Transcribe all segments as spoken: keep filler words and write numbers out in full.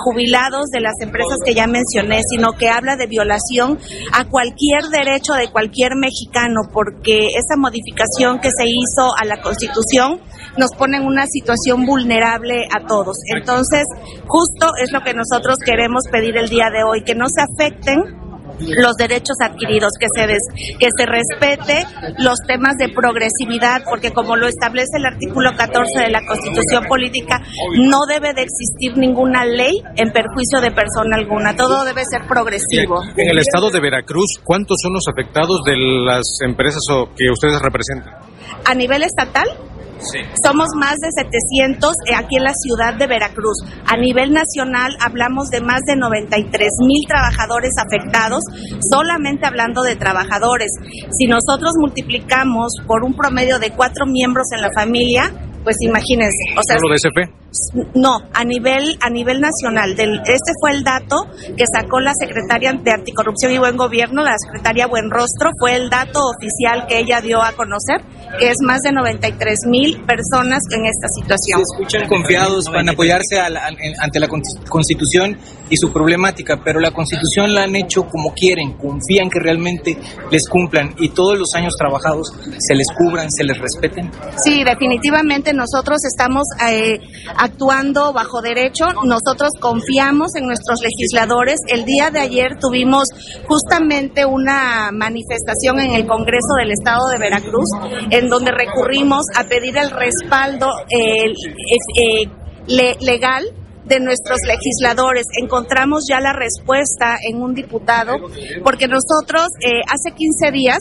jubilados de las empresas que ya mencioné, sino que habla de violación a cualquier derecho de cualquier mexicano, porque esa modificación que se hizo a la Constitución nos pone en una situación vulnerable a todos. Entonces, justo es lo que nosotros queremos pedir el día de hoy, que no se afecten los derechos adquiridos, que se des, que se respete los temas de progresividad, porque como lo establece el artículo catorce de la Constitución Política, no debe de existir ninguna ley en perjuicio de persona alguna, todo debe ser progresivo. En el estado de Veracruz, ¿cuántos son los afectados de las empresas o que ustedes representan? A nivel estatal, sí, somos más de setecientos aquí en la ciudad de Veracruz. A nivel nacional hablamos de más de noventa y tres mil trabajadores afectados, solamente hablando de trabajadores. Si nosotros multiplicamos por un promedio de cuatro miembros en la familia, pues imagínense. O sea, ¿solo de S P? No, a nivel a nivel nacional. Del, este fue el dato que sacó la secretaria de Anticorrupción y Buen Gobierno, la secretaria Buenrostro, fue el dato oficial que ella dio a conocer, que es más de noventa y tres mil personas en esta situación. Se escuchan confiados, van a apoyarse a la, ante la Constitución y su problemática, pero la Constitución la han hecho como quieren, confían que realmente les cumplan y todos los años trabajados se les cubran, se les respeten. Sí, definitivamente nosotros estamos eh, actuando bajo derecho, nosotros confiamos en nuestros legisladores. El día de ayer tuvimos justamente una manifestación en el Congreso del Estado de Veracruz, en donde recurrimos a pedir el respaldo eh, eh, le, legal de nuestros legisladores. Encontramos ya la respuesta en un diputado, porque nosotros eh, hace quince días,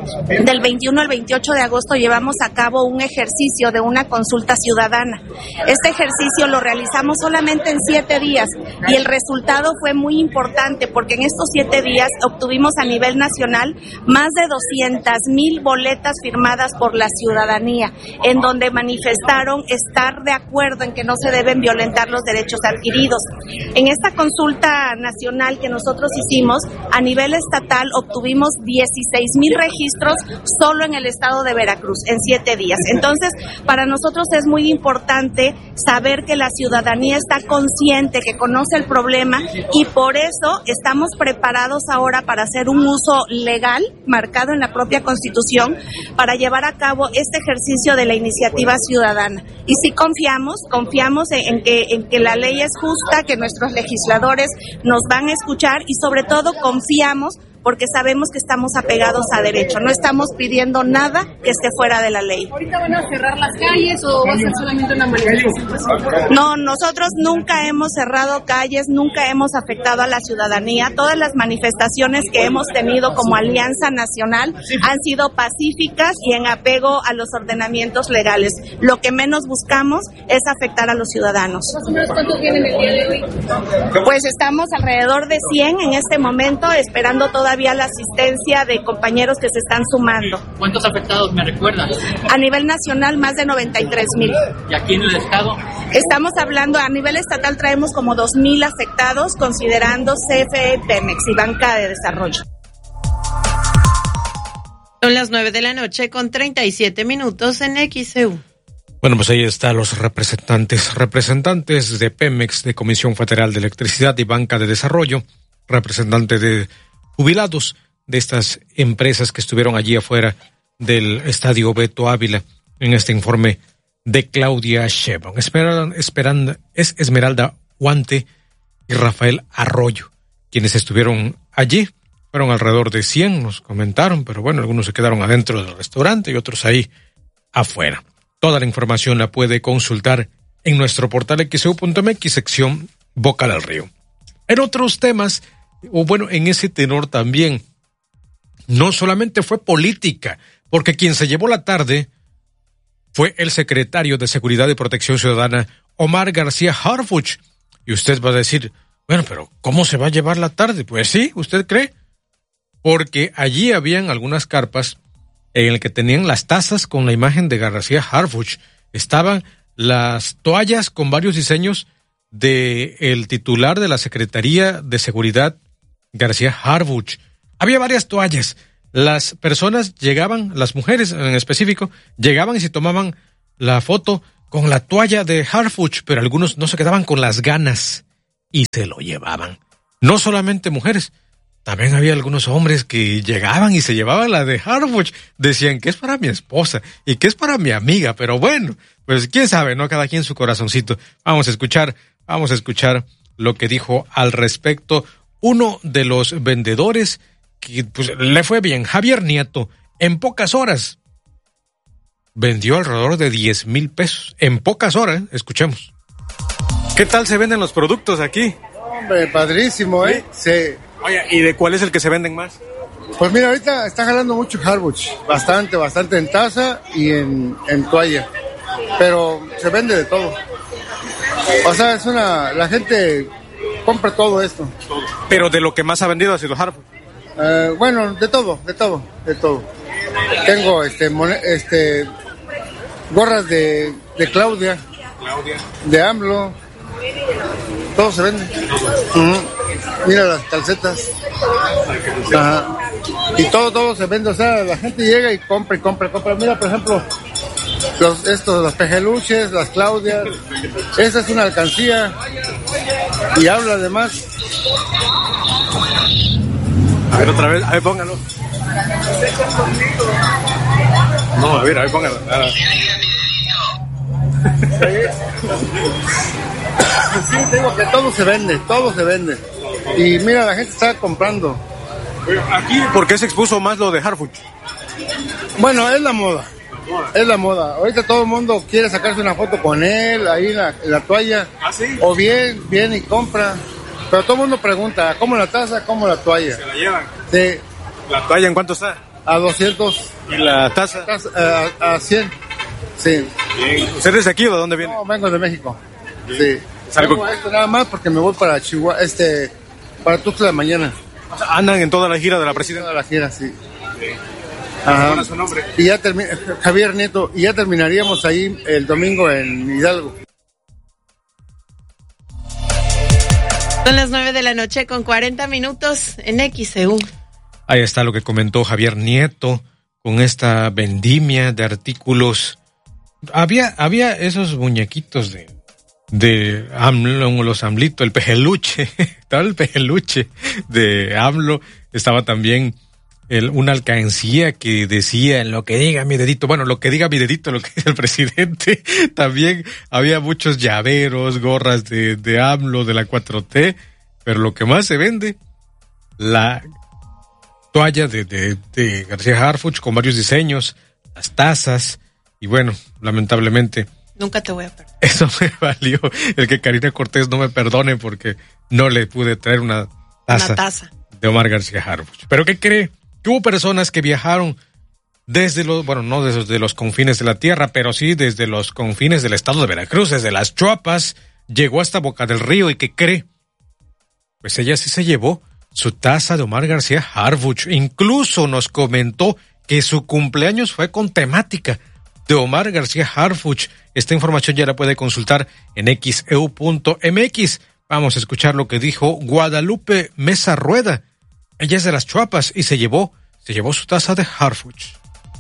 del veintiuno al veintiocho de agosto, llevamos a cabo un ejercicio de una consulta ciudadana. Este ejercicio lo realizamos solamente en siete días y el resultado fue muy importante, porque en estos siete días obtuvimos a nivel nacional más de doscientas mil boletas firmadas por la ciudadanía, en donde manifestaron estar de acuerdo en que no se deben violentar los derechos adquiridos. En esta consulta nacional que nosotros hicimos, a nivel estatal obtuvimos dieciséis mil registros solo en el estado de Veracruz, en siete días. Entonces, para nosotros es muy importante saber que la ciudadanía está consciente, que conoce el problema, y por eso estamos preparados ahora para hacer un uso legal, marcado en la propia Constitución, para llevar a cabo este ejercicio de la iniciativa ciudadana. Y sí confiamos, confiamos en, en que, en que la ley es justa, que nuestros legisladores nos van a escuchar, y sobre todo confiamos porque sabemos que estamos apegados a derecho, no estamos pidiendo nada que esté fuera de la ley. ¿Ahorita van a cerrar las calles o va a ser solamente una manifestación? No, nosotros nunca hemos cerrado calles, nunca hemos afectado a la ciudadanía. Todas las manifestaciones que hemos tenido como Alianza Nacional han sido pacíficas y en apego a los ordenamientos legales. Lo que menos buscamos es afectar a los ciudadanos. ¿Cuántos vienen el día de hoy? Pues estamos alrededor de cien en este momento, esperando todavía la asistencia de compañeros que se están sumando. ¿Cuántos afectados me recuerdan? A nivel nacional, más de noventa y tres mil. ¿Y aquí en el estado? Estamos hablando, a nivel estatal traemos como dos mil afectados, considerando C F E, Pemex y Banca de Desarrollo. Son las nueve de la noche con treinta y siete minutos en X E U. Bueno, pues ahí están los representantes, representantes de Pemex, de Comisión Federal de Electricidad y Banca de Desarrollo, representantes de jubilados de estas empresas que estuvieron allí afuera del Estadio Beto Ávila en este informe de Claudia Sheinbaum. Esperan, esperan, es Esmeralda Guante y Rafael Arroyo quienes estuvieron allí. Fueron alrededor de cien, nos comentaron, pero bueno, algunos se quedaron adentro del restaurante y otros ahí afuera. Toda la información la puede consultar en nuestro portal equis e u punto eme equis, sección Boca del Río. En otros temas, o bueno, en ese tenor también, no solamente fue política, porque quien se llevó la tarde fue el secretario de Seguridad y Protección Ciudadana, Omar García Harfuch. Y usted va a decir, bueno, pero ¿cómo se va a llevar la tarde? Pues sí, ¿usted cree? Porque allí habían algunas carpas en el que tenían las tazas con la imagen de García Harfuch. Estaban las toallas con varios diseños de el titular de la Secretaría de Seguridad, García Harfuch. Había varias toallas. Las personas llegaban, las mujeres en específico, llegaban y se tomaban la foto con la toalla de Harfuch, pero algunos no se quedaban con las ganas y se lo llevaban. No solamente mujeres, también había algunos hombres que llegaban y se llevaban la de Harfuch. Decían que es para mi esposa y que es para mi amiga, pero bueno, pues quién sabe, ¿no? Cada quien su corazoncito. Vamos a escuchar, vamos a escuchar lo que dijo al respecto uno de los vendedores que pues, le fue bien, Javier Nieto. En pocas horas vendió alrededor de diez mil pesos. En pocas horas, escuchemos. ¿Qué tal se venden los productos aquí? Hombre, padrísimo, ¿eh? Sí. Oye, ¿y de cuál es el que se venden más? Pues mira, ahorita está jalando mucho Harfuch, bastante, bastante en taza y en, en toalla, pero se vende de todo. O sea, es una, la gente compra todo esto. Pero de lo que más ha vendido ha sido Harfuch. Eh, bueno, de todo, de todo, de todo. Tengo este, mon- este gorras de, de Claudia, Claudia, de AMLO, todo se vende. Uh-huh. Mira las calcetas. Ajá. Y todo, todo se vende, o sea, la gente llega y compra y compra y compra. Mira, por ejemplo, los, estos, los pejeluches, las Claudias, esa es una alcancía y habla además. A ver, otra vez, a ver, póngalo. No, a ver, a ver, póngalo. Sí, digo que todo se vende, todo se vende. Y mira, la gente está comprando. Aquí, ¿por qué se expuso más lo de Harfuch? Bueno, es la moda. Es la moda. Ahorita todo el mundo quiere sacarse una foto con él, ahí en la, en la toalla. ¿Ah, sí? O bien, viene y compra. Pero todo el mundo pregunta, ¿cómo la taza, cómo la toalla? ¿Se la llevan? Sí, ¿La toalla en cuánto está? a doscientos, ¿Y la taza? taza, eh, a, a cien. Sí. Bien. ¿Usted es de aquí o de dónde viene? No, vengo de México. Sí. Es algo- Vengo a esto nada más porque me voy para Chihuahua, este, para Tuxtla de mañana. O sea, andan en toda la gira de la Toda presidenta. la gira, sí. Ajá. ¿Cuál es su nombre? Y ya termina, Javier Nieto, y ya terminaríamos ahí el domingo en Hidalgo. Son las nueve de la noche con cuarenta minutos en X E U. Ahí está lo que comentó Javier Nieto con esta vendimia de artículos. Había, había esos muñequitos de, de AMLO, los AMLito, el pejeluche, estaba el pejeluche de AMLO, estaba también el, una alcancía que decía en lo que diga mi dedito, bueno, lo que diga mi dedito, lo que dice el presidente. También había muchos llaveros, gorras de, de AMLO, de la cuatro T, pero lo que más se vende, la toalla de, de, de García Harfuch con varios diseños, las tazas, y bueno, lamentablemente Nunca te voy a perder. eso me valió el que Karina Cortés no me perdone porque no le pude traer una taza, Una taza. de Omar García Harfuch. ¿Pero qué cree? Que hubo personas que viajaron desde los, bueno, no desde los confines de la tierra, pero sí desde los confines del estado de Veracruz, desde las Chuapas, llegó hasta Boca del Río, ¿y qué cree? Pues ella sí se llevó su taza de Omar García Harfuch. Incluso nos comentó que su cumpleaños fue con temática de Omar García Harfuch. Esta información ya la puede consultar en x e u punto m x. Vamos a escuchar lo que dijo Guadalupe Mesa Rueda. Ella es de las Chuapas y se llevó, se llevó su taza de Harfuch.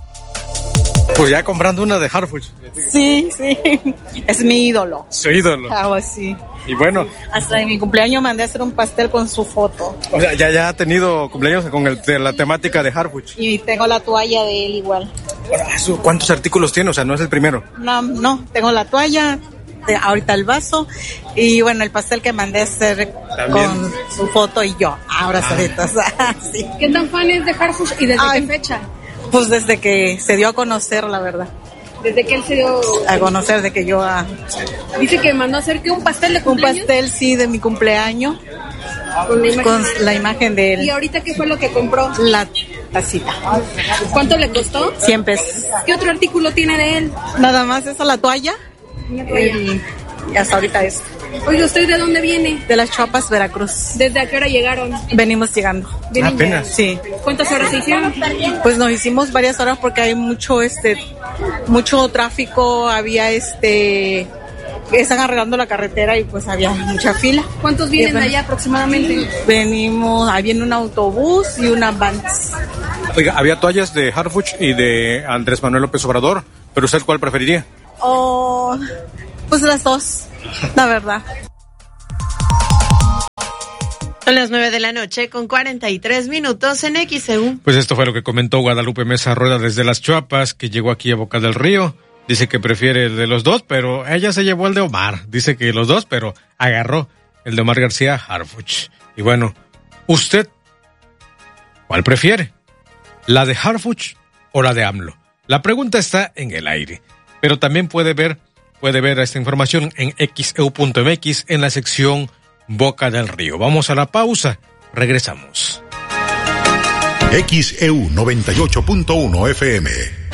Pues ya comprando una de Harfuch. Sí, sí, es mi ídolo. Su ídolo. Algo así. Y bueno, Hasta en mi cumpleaños mandé a hacer un pastel con su foto. o sea, ya, ya ha tenido cumpleaños con el, de la temática de Harfuch. Y tengo la toalla de él igual. ¿Cuántos artículos tiene? O sea, no es el primero. No, no, tengo la toalla, de- ahorita el vaso. Y bueno, el pastel que mandé a hacer También. con su foto y yo, abrazaditos. Sí. ¿Qué tan fan es de Harfuch y desde Ay. qué fecha? Pues desde que se dio a conocer, la verdad. Desde que él se dio... A conocer de que yo a Dice que mandó a hacer que un pastel de un cumpleaños pastel, sí, de mi cumpleaños, con la imagen. con la imagen de ¿Y él. ahorita qué fue lo que compró? La tacita. ¿Cuánto le costó? cien pesos. ¿Qué otro artículo tiene de él? Nada más esa, la toalla. Y, y hasta ahorita es Oiga, ¿usted de dónde viene? de las Chuapas, Veracruz. ¿Desde a qué hora llegaron? Venimos llegando. ¿Vienen Apenas. Sí. ya? ¿Cuántas horas se hicieron? Pues nos hicimos varias horas porque hay mucho este mucho tráfico, había este están arreglando la carretera y pues había mucha fila. ¿Cuántos vienen de allá aproximadamente? Venimos, ahí viene un autobús y una van. Oiga, había toallas de Harfuch y de Andrés Manuel López Obrador, pero ¿usted cuál preferiría? Oh, pues las dos, la verdad. Son las nueve de la noche con cuarenta y tres minutos en X E U. Pues esto fue lo que comentó Guadalupe Mesa Rueda desde Las Chuapas, que llegó aquí a Boca del Río. Dice que prefiere el de los dos, pero ella se llevó el de Omar. Dice que los dos, pero agarró el de Omar García Harfuch. Y bueno, ¿usted cuál prefiere? ¿La de Harfuch o la de AMLO? La pregunta está en el aire, pero también puede ver, puede ver esta información en X E U punto M X en la sección Boca del Río. Vamos a la pausa, regresamos. X E U noventa y ocho punto uno F M.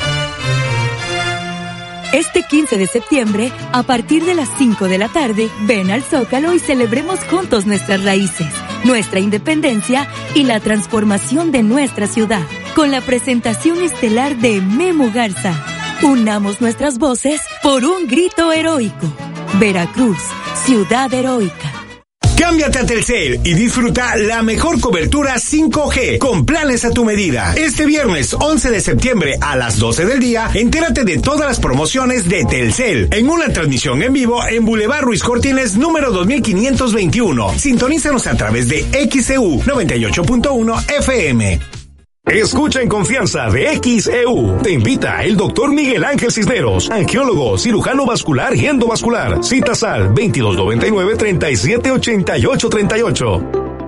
Este quince de septiembre, a partir de las cinco de la tarde, ven al Zócalo y celebremos juntos nuestras raíces, nuestra independencia y la transformación de nuestra ciudad, con la presentación estelar de Memo Garza. Unamos nuestras voces por un grito heroico. Veracruz, ciudad heroica. Cámbiate a Telcel y disfruta la mejor cobertura cinco G con planes a tu medida. Este viernes once de septiembre a las doce del día, entérate de todas las promociones de Telcel en una transmisión en vivo en Boulevard Ruiz Cortines número dos mil quinientos veintiuno. Sintonízanos a través de X E U noventa y ocho punto uno F M. Escucha en confianza de X E U. Te invita el doctor Miguel Ángel Cisneros, angiólogo, cirujano vascular y endovascular. Citas al veintidós noventa y nueve, treinta y siete ochenta y ocho treinta y ocho.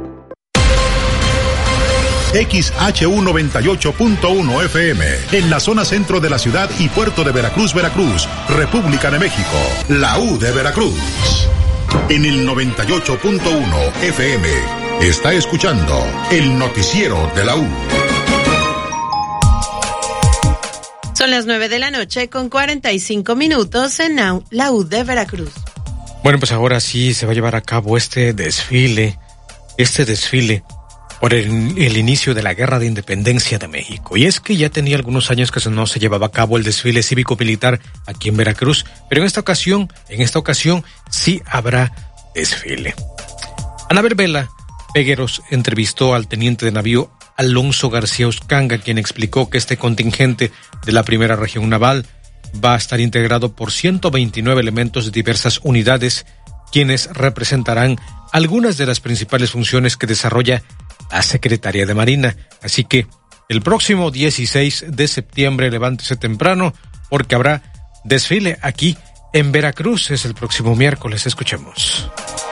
X H U noventa y ocho punto uno F M, en la zona centro de la ciudad y puerto de Veracruz, Veracruz, República de México, la U de Veracruz. En el noventa y ocho punto uno F M, está escuchando el noticiero de la U. Son las nueve de la noche con cuarenta y cinco minutos en la U de Veracruz. Bueno, pues ahora sí se va a llevar a cabo este desfile, este desfile por el, el inicio de la Guerra de Independencia de México. Y es que ya tenía algunos años que no se llevaba a cabo el desfile cívico-militar aquí en Veracruz, pero en esta ocasión, en esta ocasión sí habrá desfile. Anabel Vela Pegueros entrevistó al teniente de navío Alonso García Uscanga, quien explicó que este contingente de la primera región naval va a estar integrado por ciento veintinueve elementos de diversas unidades, quienes representarán algunas de las principales funciones que desarrolla la Secretaría de Marina. Así que el próximo dieciséis de septiembre levántese temprano porque habrá desfile aquí en Veracruz. Es el próximo miércoles. Escuchemos.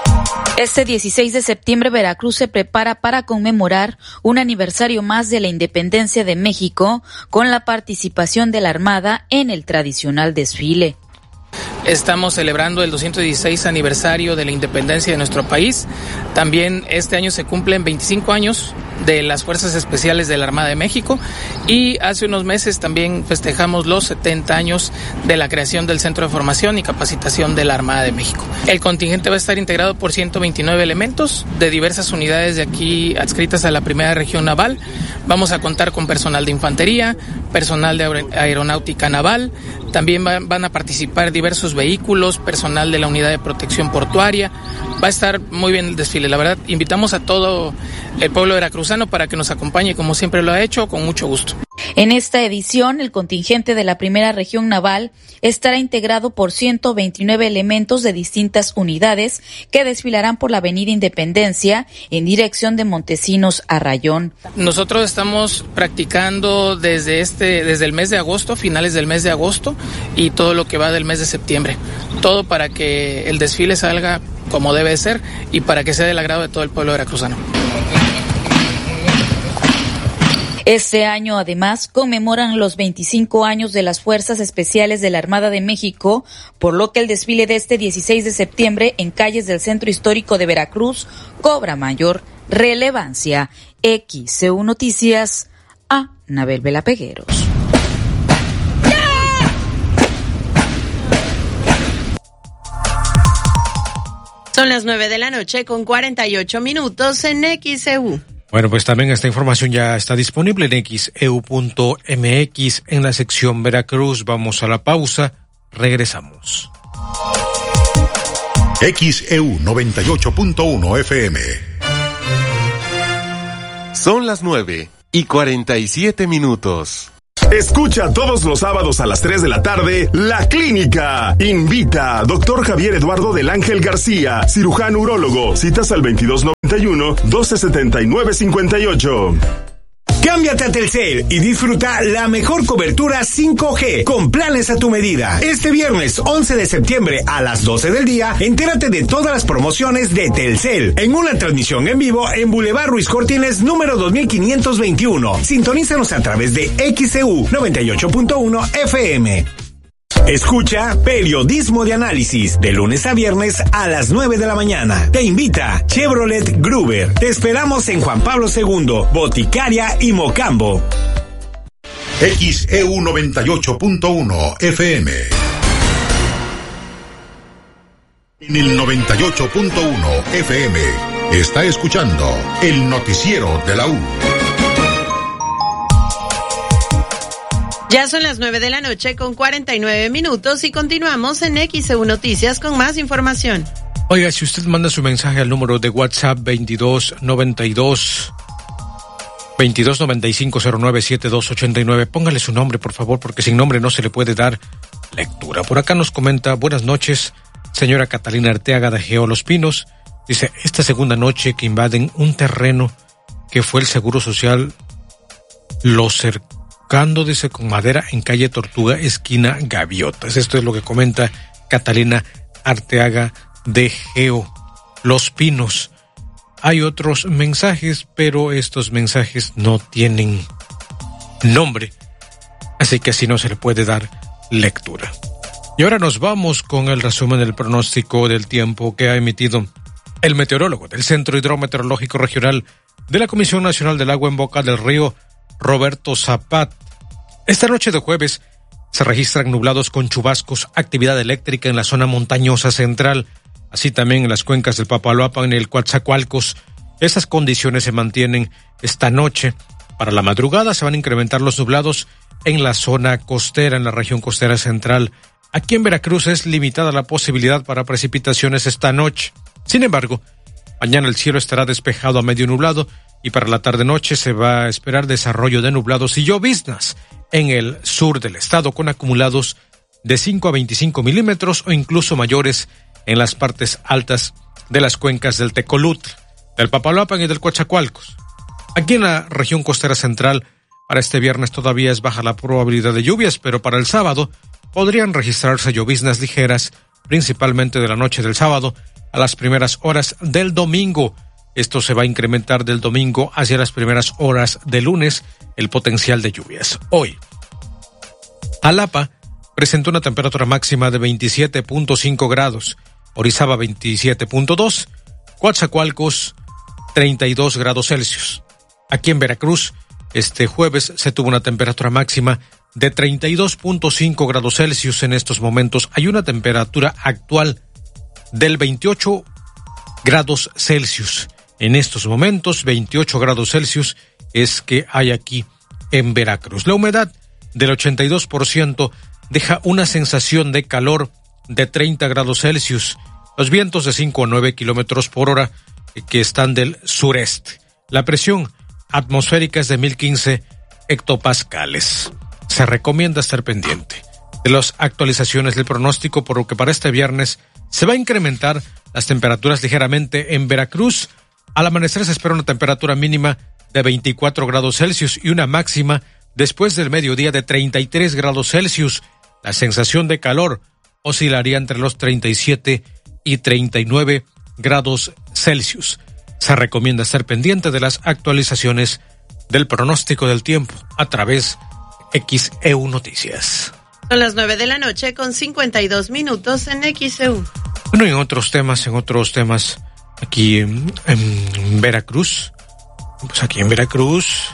Este dieciséis de septiembre Veracruz se prepara para conmemorar un aniversario más de la independencia de México con la participación de la Armada en el tradicional desfile. Estamos celebrando el doscientos dieciséis aniversario de la independencia de nuestro país. También este año se cumplen veinticinco años de las Fuerzas Especiales de la Armada de México y hace unos meses también festejamos los setenta años de la creación del Centro de Formación y Capacitación de la Armada de México. El contingente va a estar integrado por ciento veintinueve elementos de diversas unidades de aquí adscritas a la primera región naval. Vamos a contar con personal de infantería, personal de aeronáutica naval, también van a participar diversos vehículos, personal de la unidad de protección portuaria. Va a estar muy bien el desfile, la verdad. Invitamos a todo el pueblo veracruzano para que nos acompañe, como siempre lo ha hecho, con mucho gusto. En esta edición, el contingente de la primera región naval estará integrado por ciento veintinueve elementos de distintas unidades que desfilarán por la Avenida Independencia en dirección de Montesinos a Rayón. Nosotros estamos practicando desde este, desde el mes de agosto, finales del mes de agosto y todo lo que va del mes de septiembre. Todo para que el desfile salga como debe ser y para que sea del agrado de todo el pueblo veracruzano. Este año, además, conmemoran los veinticinco años de las Fuerzas Especiales de la Armada de México, por lo que el desfile de este dieciséis de septiembre en calles del Centro Histórico de Veracruz cobra mayor relevancia. X E U Noticias, a Anabel Vela Pegueros. Son las nueve de la noche con cuarenta y ocho minutos en X E U. Bueno, pues también esta información ya está disponible en X E U punto M X en la sección Veracruz. Vamos a la pausa, regresamos. X E U noventa y ocho punto uno F M. Son las nueve y cuarenta y siete minutos. Escucha todos los sábados a las tres de la tarde La Clínica. Invita doctor Javier Eduardo del Ángel García, cirujano urólogo. Citas al veintidós noventa y uno, doce setenta y nueve cincuenta y ocho. Cámbiate a Telcel y disfruta la mejor cobertura cinco G con planes a tu medida. Este viernes once de septiembre a las doce del día, entérate de todas las promociones de Telcel en una transmisión en vivo en Boulevard Ruiz Cortines número dos mil quinientos veintiuno. Sintonízanos a través de X C U noventa y ocho punto uno F M. Escucha Periodismo de Análisis de lunes a viernes a las nueve de la mañana. Te invita Chevrolet Gruber. Te esperamos en Juan Pablo segundo, Boticaria y Mocambo. X E U noventa y ocho punto uno F M. En el noventa y ocho punto uno F M está escuchando el noticiero de la U. Ya son las nueve de la noche con cuarenta y nueve minutos y continuamos en X E U Noticias con más información. Oiga, si usted manda su mensaje al número de WhatsApp veintidós noventa y dos, veintidós noventa y cinco cero nueve siete dos ochenta y nueve, póngale su nombre, por favor, porque sin nombre no se le puede dar lectura. Por acá nos comenta, buenas noches, señora Catalina Arteaga de Geo Los Pinos. Dice, esta segunda noche que invaden un terreno que fue el Seguro Social, lo cercano, dice, con madera en calle Tortuga, esquina Gaviotas. Esto es lo que comenta Catalina Arteaga de Geo Los Pinos. Hay otros mensajes, pero estos mensajes no tienen nombre, así que así no se le puede dar lectura. Y ahora nos vamos con el resumen del pronóstico del tiempo que ha emitido el meteorólogo del Centro Hidrometeorológico Regional de la Comisión Nacional del Agua en Boca del Río, Roberto Zapat. Esta noche de jueves se registran nublados con chubascos, actividad eléctrica en la zona montañosa central, así también en las cuencas del Papaloapan y el Coatzacoalcos. Esas condiciones se mantienen esta noche. Para la madrugada se van a incrementar los nublados en la zona costera, en la región costera central. Aquí en Veracruz es limitada la posibilidad para precipitaciones esta noche. Sin embargo, mañana el cielo estará despejado a medio nublado y para la tarde-noche se va a esperar desarrollo de nublados y lloviznas en el sur del estado, con acumulados de cinco a veinticinco milímetros o incluso mayores en las partes altas de las cuencas del Tecolutl, del Papaloapan y del Coatzacoalcos. Aquí en la región costera central, para este viernes todavía es baja la probabilidad de lluvias, pero para el sábado podrían registrarse lloviznas ligeras, principalmente de la noche del sábado a las primeras horas del domingo. Esto se va a incrementar del domingo hacia las primeras horas del lunes, el potencial de lluvias. Hoy, Jalapa presentó una temperatura máxima de veintisiete punto cinco grados, Orizaba veintisiete punto dos, Coatzacoalcos treinta y dos grados Celsius. Aquí en Veracruz, este jueves se tuvo una temperatura máxima de treinta y dos punto cinco grados Celsius. En estos momentos hay una temperatura actual del veintiocho grados Celsius. En estos momentos, veintiocho grados Celsius es que hay aquí en Veracruz. La humedad del ochenta y dos por ciento deja una sensación de calor de treinta grados Celsius. Los vientos de cinco a nueve kilómetros por hora que están del sureste. La presión atmosférica es de mil quince hectopascales. Se recomienda estar pendiente de las actualizaciones del pronóstico, por lo que para este viernes se va a incrementar las temperaturas ligeramente en Veracruz. Al amanecer se espera una temperatura mínima de veinticuatro grados Celsius y una máxima después del mediodía de treinta y tres grados Celsius. La sensación de calor oscilaría entre los treinta y siete y treinta y nueve grados Celsius. Se recomienda estar pendiente de las actualizaciones del pronóstico del tiempo a través de X E U Noticias. Son las nueve de la noche con cincuenta y dos minutos en X E U. Bueno, en otros temas, en otros temas, aquí en, en Veracruz, pues aquí en Veracruz,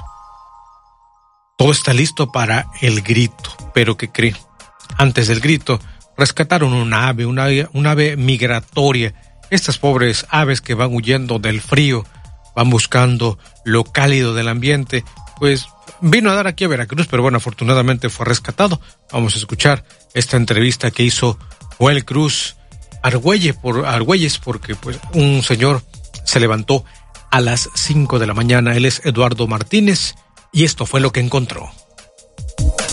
todo está listo para el grito, pero ¿qué cree? Antes del grito, rescataron una ave, una, una ave migratoria. Estas pobres aves que van huyendo del frío, van buscando lo cálido del ambiente, pues vino a dar aquí a Veracruz, pero bueno, afortunadamente fue rescatado. Vamos a escuchar esta entrevista que hizo Joel Cruz Argüelles, por, Argüelles, porque pues un señor se levantó a las cinco de la mañana. Él es Eduardo Martínez y esto fue lo que encontró.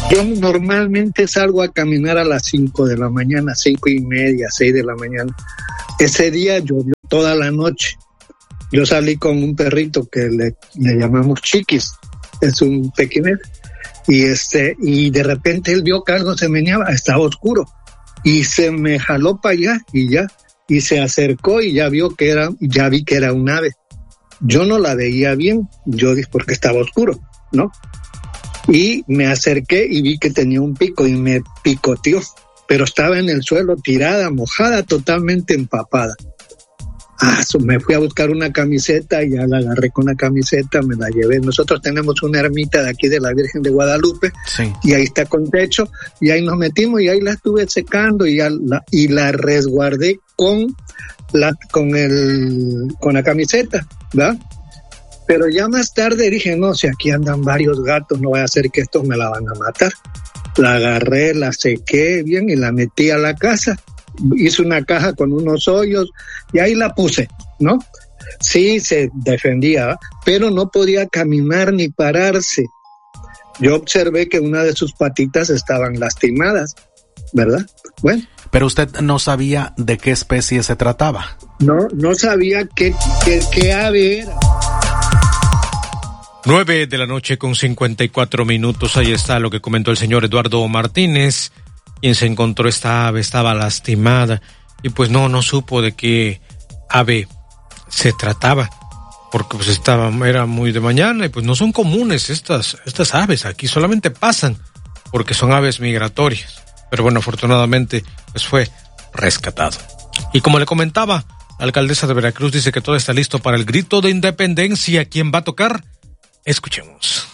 Yo normalmente salgo a caminar a las cinco de la mañana, cinco y media, seis de la mañana. Ese día llovió toda la noche. Yo salí con un perrito que le, le llamamos Chiquis, es un pequinés, y este, y de repente él vio que algo se meneaba, estaba oscuro, y se me jaló para allá, y ya, y se acercó y ya vio que era, ya vi que era un ave. Yo no la veía bien, yo dije porque estaba oscuro, ¿no? Y me acerqué y vi que tenía un pico y me picoteó, pero estaba en el suelo tirada, mojada, totalmente empapada. Ah, me fui a buscar una camiseta y ya la agarré con la camiseta, me la llevé. Nosotros tenemos una ermita de aquí de la Virgen de Guadalupe, sí, y ahí está con techo, y ahí nos metimos y ahí la estuve secando y, la, y la resguardé con la, con el, con la camiseta, ¿verdad? Pero ya más tarde dije, no, si aquí andan varios gatos, no vaya a ser que estos me la van a matar. La agarré, la sequé bien y la metí a la casa. Hice una caja con unos hoyos y ahí la puse, ¿no? Sí, se defendía, pero no podía caminar ni pararse. Yo observé que una de sus patitas estaban lastimadas, ¿verdad? Bueno. Pero usted no sabía de qué especie se trataba. No, no sabía qué, qué, qué ave era. Nueve de la noche con cincuenta y cuatro minutos. Ahí está lo que comentó el señor Eduardo Martínez, quien se encontró esta ave, estaba lastimada y pues no, no supo de qué ave se trataba, porque pues estaba, era muy de mañana y pues no son comunes estas, estas aves, aquí solamente pasan porque son aves migratorias, pero bueno, afortunadamente pues fue rescatado. Y como le comentaba, la alcaldesa de Veracruz dice que todo está listo para el grito de independencia. ¿Quién va a tocar? Escuchemos.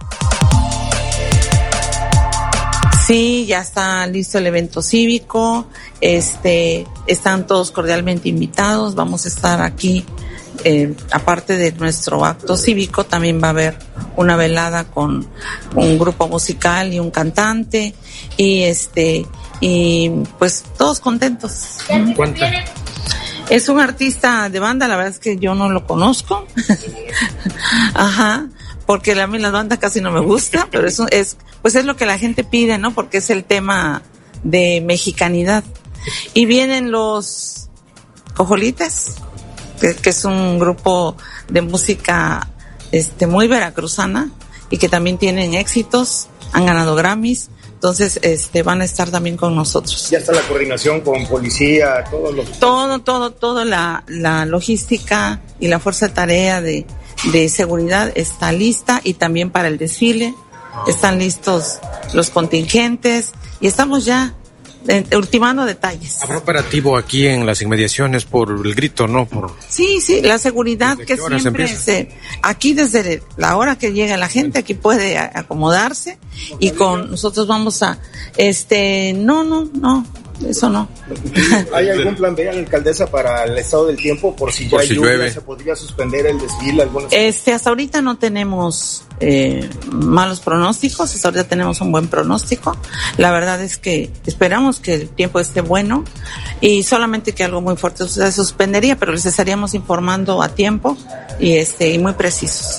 Sí, ya está listo el evento cívico, este, están todos cordialmente invitados, vamos a estar aquí, eh, aparte de nuestro acto cívico, también va a haber una velada con un grupo musical y un cantante, y este, y pues todos contentos. ¿Cuánta? Es un artista de banda, la verdad es que yo no lo conozco. Ajá. Porque a mí la banda casi no me gusta, pero eso es, pues es lo que la gente pide, ¿no? Porque es el tema de mexicanidad. Y vienen los Cojolites, que, que es un grupo de música, este, muy veracruzana y que también tienen éxitos, han ganado Grammys. Entonces, este, van a estar también con nosotros. Ya está la coordinación con policía, todos los... Todo, todo, todo la, la logística y la fuerza de tarea de, de seguridad está lista, y también para el desfile están listos los contingentes y estamos ya eh, ultimando detalles. ¿Habrá operativo aquí en las inmediaciones por el grito, no? Por... Sí, sí, la seguridad que siempre se, aquí desde la hora que llega la gente, aquí puede acomodarse, y con nosotros vamos a, este, no, no, no, eso no. ¿Hay algún plan B, alcaldesa, para el estado del tiempo por si ya por si lluvia, llueve? ¿Se podría suspender el desfile? Algunas... Este, hasta ahorita no tenemos eh, malos pronósticos, hasta ahorita tenemos un buen pronóstico. La verdad es que esperamos que el tiempo esté bueno, y solamente que algo muy fuerte se suspendería, pero les estaríamos informando a tiempo y este y muy precisos.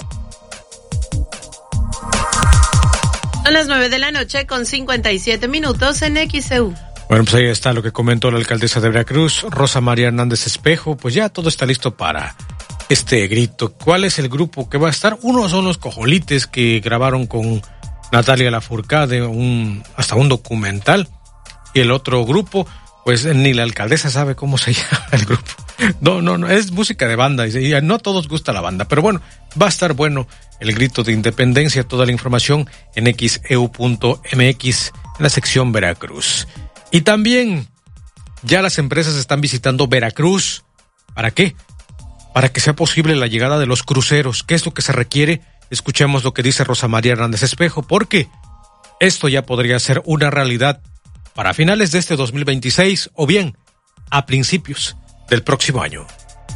Son las nueve de la noche con cincuenta y siete minutos en X E U. Bueno, pues ahí está lo que comentó la alcaldesa de Veracruz, Rosa María Hernández Espejo. Pues ya todo está listo para este grito. ¿Cuál es el grupo que va a estar? Uno son los Cojolites, que grabaron con Natalia Lafourcade un, hasta un documental. Y el otro grupo, pues ni la alcaldesa sabe cómo se llama el grupo. No, no, no, es música de banda, y no a todos gusta la banda, pero bueno, va a estar bueno el grito de independencia. Toda la información en x e u punto m x en la sección Veracruz. Y también ya las empresas están visitando Veracruz. ¿Para qué? Para que sea posible la llegada de los cruceros. ¿Qué es lo que se requiere? Escuchemos lo que dice Rosa María Hernández Espejo, porque esto ya podría ser una realidad para finales de este dos mil veintiséis o bien a principios del próximo año.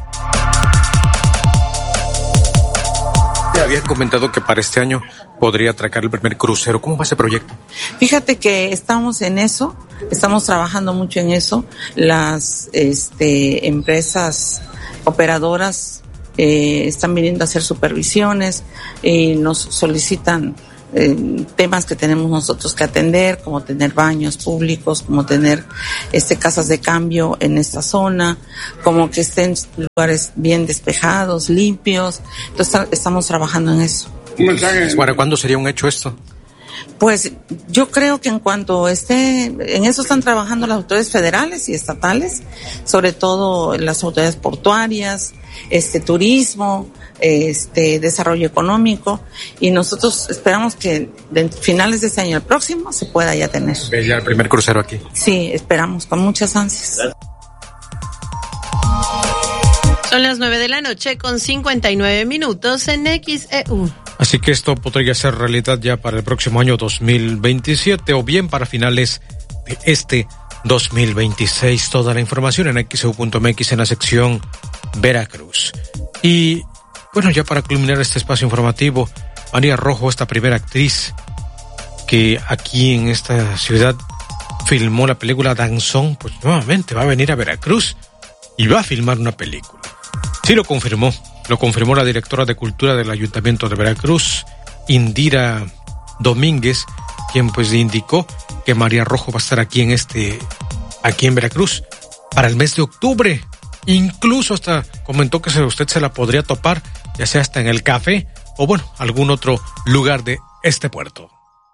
Habían comentado que para este año podría atracar el primer crucero. ¿Cómo va ese proyecto? Fíjate que estamos en eso, estamos trabajando mucho en eso. Las este, empresas operadoras eh, están viniendo a hacer supervisiones y nos solicitan eh, temas que tenemos nosotros que atender, como tener baños públicos, como tener este casas de cambio en esta zona, como que estén lugares bien despejados, limpios. Entonces estamos trabajando en eso. ¿Para cuándo sería un hecho esto? Pues yo creo que en cuanto esté, en eso están trabajando las autoridades federales y estatales, sobre todo las autoridades portuarias, este turismo, este desarrollo económico, y nosotros esperamos que de finales de este año al próximo se pueda ya tener. ¿Ves ya el primer crucero aquí? Sí, esperamos con muchas ansias. Son las nueve de la noche con cincuenta y nueve minutos en X E U. Así que esto podría ser realidad ya para el próximo año dos mil veintisiete o bien para finales de este dos mil veintiséis. Toda la información en X E U punto M X en la sección Veracruz. Y bueno, ya para culminar este espacio informativo, María Rojo, esta primera actriz que aquí en esta ciudad filmó la película Danzón, pues nuevamente va a venir a Veracruz y va a filmar una película. Sí lo confirmó, lo confirmó la directora de Cultura del Ayuntamiento de Veracruz, Indira Domínguez, quien pues indicó que María Rojo va a estar aquí en este, aquí en Veracruz para el mes de octubre. Incluso hasta comentó que usted se la podría topar, ya sea hasta en el café o bueno, algún otro lugar de este puerto.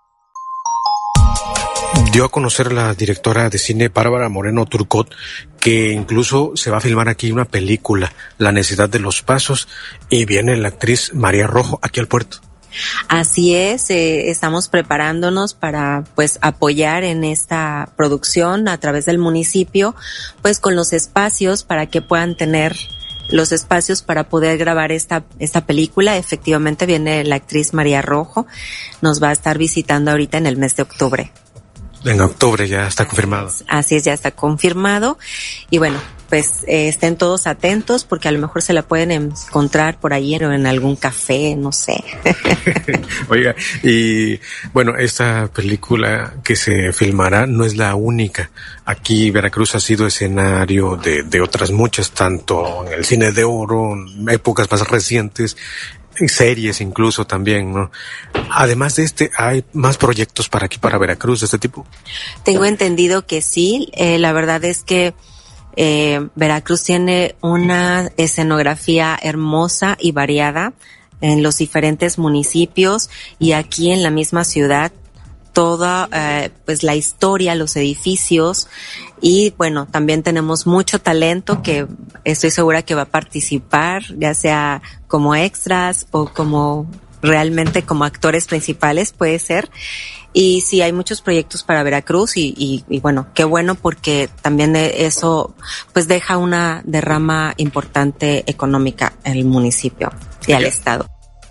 Dio a conocer la directora de cine Bárbara Moreno Turcot que incluso se va a filmar aquí una película, La necesidad de los pasos, y viene la actriz María Rojo aquí al puerto. Así es, eh, estamos preparándonos para pues apoyar en esta producción a través del municipio, pues con los espacios para que puedan tener los espacios para poder grabar esta esta película. Efectivamente viene la actriz María Rojo, nos va a estar visitando ahorita en el mes de octubre. En octubre ya está confirmado. Así es, ya está confirmado. Y bueno, pues eh, estén todos atentos porque a lo mejor se la pueden encontrar por ahí o en algún café, no sé. Oiga, y bueno, esta película que se filmará no es la única. Aquí Veracruz ha sido escenario de, de otras muchas, tanto en el cine de oro, en épocas más recientes, en series incluso también, ¿no? Además de este, ¿hay más proyectos para aquí, para Veracruz, de este tipo? Tengo entendido que sí. Eh, la verdad es que eh, Veracruz tiene una escenografía hermosa y variada en los diferentes municipios y aquí en la misma ciudad. Toda eh, pues la historia, los edificios y bueno, también tenemos mucho talento que estoy segura que va a participar, ya sea como extras o como realmente como actores principales, puede ser. Y sí, hay muchos proyectos para Veracruz y, y, y bueno, qué bueno porque también eso pues deja una derrama importante económica en el municipio y al estado.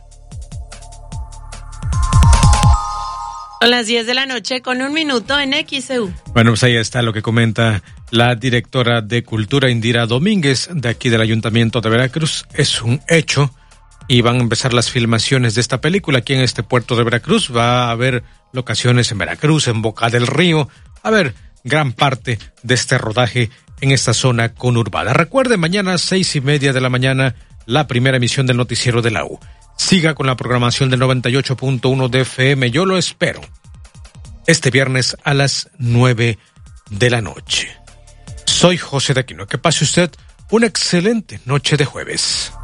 Son las diez de la noche con un minuto en X E U. Bueno, pues ahí está lo que comenta la directora de Cultura, Indira Domínguez, de aquí del Ayuntamiento de Veracruz. Es un hecho y van a empezar las filmaciones de esta película aquí en este puerto de Veracruz. Va a haber locaciones en Veracruz, en Boca del Río. A ver, gran parte de este rodaje en esta zona conurbada. Recuerde, mañana seis y media de la mañana, la primera emisión del noticiero de la U. Siga con la programación del noventa y ocho punto uno de F M. Yo lo espero este viernes a las nueve de la noche. Soy José de Aquino. Que pase usted una excelente noche de jueves.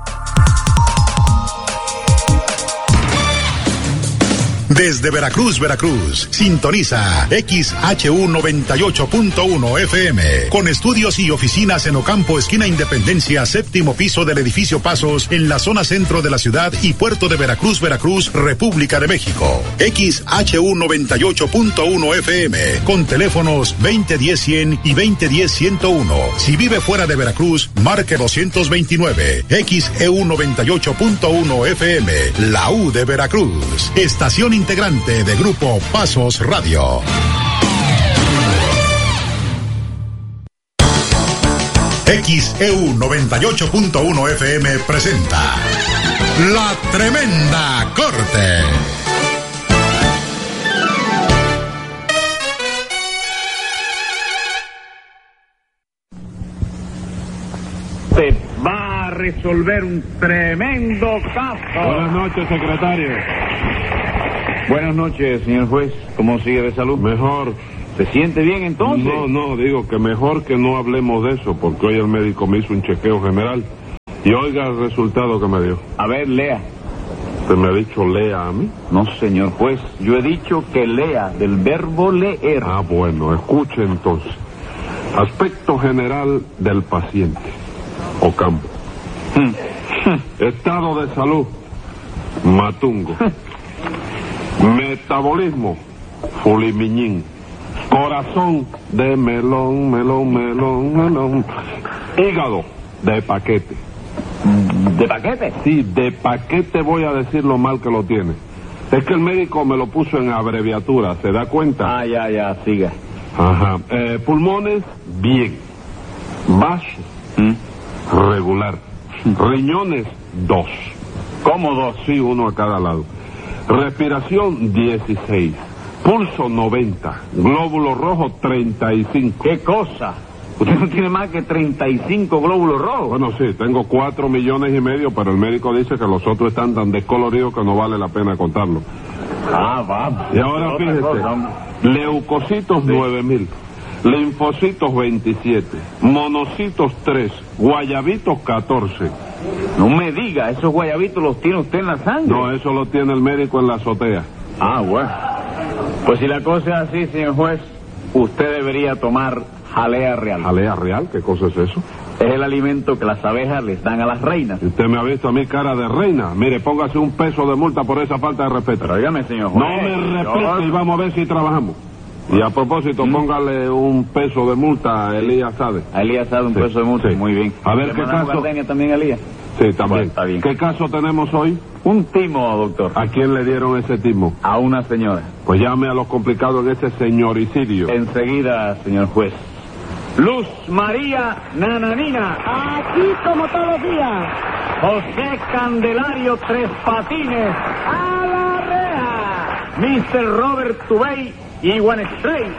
Desde Veracruz, Veracruz, sintoniza X H U noventa y ocho punto uno F M, con estudios y oficinas en Ocampo, esquina Independencia, séptimo piso del edificio Pasos, en la zona centro de la ciudad y puerto de Veracruz, Veracruz, República de México. X H U noventa y ocho punto uno F M, con teléfonos veinte diez cien y veinte diez ciento uno. Si vive fuera de Veracruz, marque doscientos veintinueve. X E U noventa y ocho punto uno F M, la U de Veracruz. Estación integrante de Grupo Pasos Radio. X E U noventa y ocho punto uno F M presenta La Tremenda Corte. Se va a resolver un tremendo caso. Buenas noches, secretario. Buenas noches, señor juez. ¿Cómo sigue de salud? Mejor. ¿Se siente bien entonces? No, no, digo que mejor que no hablemos de eso, porque hoy el médico me hizo un chequeo general y oiga el resultado que me dio. A ver, lea. ¿Usted me ha dicho lea a mí? No, señor juez. Yo he dicho que lea, del verbo leer. Ah, bueno, escuche entonces. Aspecto general del paciente. Ocampo. Estado de salud. Matungo. Metabolismo. Fulimiñín. Corazón de melón, melón, melón, melón. Hígado de paquete. ¿De paquete? Sí, de paquete voy a decir lo mal que lo tiene. Es que el médico me lo puso en abreviatura, ¿se da cuenta? Ah, ya, ya, siga. Ajá. Eh, pulmones, bien. Bache, ¿Mm? regular. Riñones, dos. ¿Cómo dos? Sí, uno a cada lado. Respiración, dieciséis. Pulso, noventa. Glóbulo rojo, treinta y cinco. ¿Qué cosa? Usted no tiene más que treinta y cinco glóbulos rojos. Bueno, sí, tengo cuatro millones y medio, pero el médico dice que los otros están tan descoloridos que no vale la pena contarlo. Ah, vamos. Y ahora fíjese, leucocitos nueve mil, linfocitos veintisiete, monocitos tres, guayabitos catorce. No me diga, esos guayabitos los tiene usted en la sangre. No, eso lo tiene el médico en la azotea. Ah, bueno. Pues si la cosa es así, señor juez, usted debería tomar jalea real. ¿Jalea real? ¿Qué cosa es eso? Es el alimento que las abejas les dan a las reinas. Usted me ha visto a mí cara de reina. Mire, póngase un peso de multa por esa falta de respeto. Pero dígame, señor juez. No me respete y vamos a ver si trabajamos. Y a propósito, ¿Mm? póngale un peso de multa a Elías Sade. A Elías Sade un sí, peso de multa, sí. Muy bien. A ver qué caso... también, Elías? Sí, también. Bueno, está bien. ¿Qué caso tenemos hoy? Un timo, doctor. ¿A quién le dieron ese timo? A una señora. Pues llame a los complicados en ese señoricidio. Enseguida, señor juez. Luz María Nananina. Aquí como todos los días. José Candelario Tres Patines. A la rea. mister Robert Tubey y One Stray.